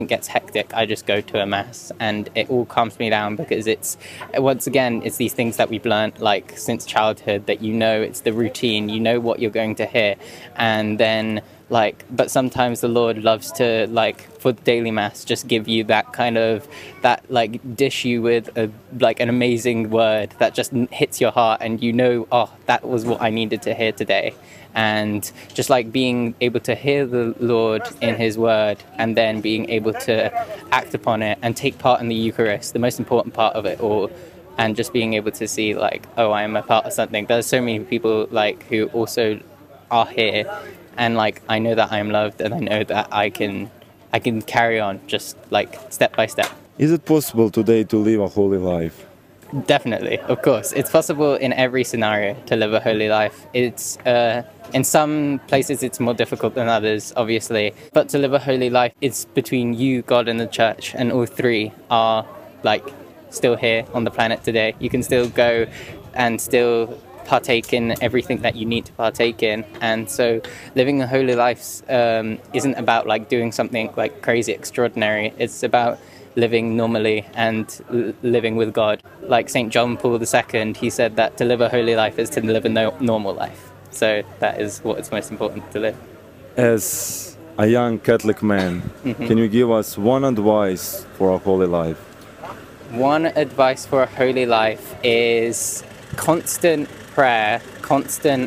it gets hectic, I just go to a mass and it all calms me down, because it's, once again, it's these things that we've learned like since childhood, that you know, it's the routine, you know what you're going to hear. And then like, but sometimes the Lord loves to, like, for the daily mass, just give you that kind of, that like dish you with a, like an amazing word that just hits your heart, and you know, oh, that was what I needed to hear today. And just like being able to hear the Lord in his word, and then being able to act upon it and take part in the Eucharist, the most important part of it all. And just being able to see like, oh, I am a part of something. There's so many people like who also are here, and like I know that I am loved, and I know that I can carry on just like step by step. Is it possible today to live a holy life? Definitely, of course. It's possible in every scenario to live a holy life. It's in some places it's more difficult than others, obviously. But to live a holy life, it's between you, God, and the church, and all three are like still here on the planet today. You can still go and still partake in everything that you need to partake in. And so living a holy life isn't about like doing something like crazy extraordinary. It's about living normally and living with God. Like St. John Paul II, he said that to live a holy life is to live a normal life. So that is what is most important to live. As a young Catholic man, can you give us one advice for a holy life? One advice for a holy life is constant prayer, constant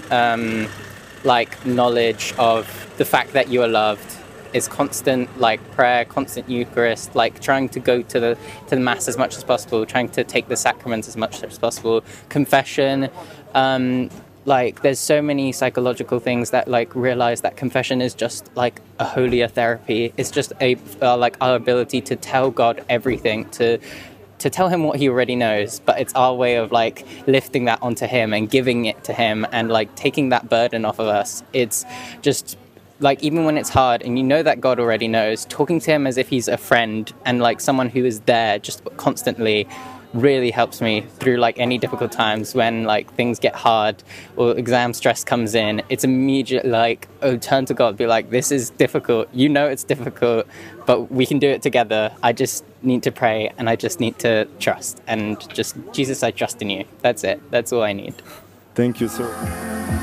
like knowledge of the fact that you are loved. Is constant like prayer, constant Eucharist, like trying to go to the Mass as much as possible, trying to take the sacraments as much as possible. Confession, like there's so many psychological things that like realize that confession is just like a holier therapy. It's just a like our ability to tell God everything, to tell him what he already knows, but it's our way of like lifting that onto him and giving it to him and like taking that burden off of us. It's just like, even when it's hard and you know that God already knows, talking to him as if he's a friend and like someone who is there just constantly really helps me through like any difficult times. When like things get hard or exam stress comes in, it's immediate like, oh, turn to God, be like, this is difficult, you know it's difficult, but we can do it together. I just need to pray and I just need to trust, and just, Jesus, I trust in you. That's it. That's all I need. Thank you, sir.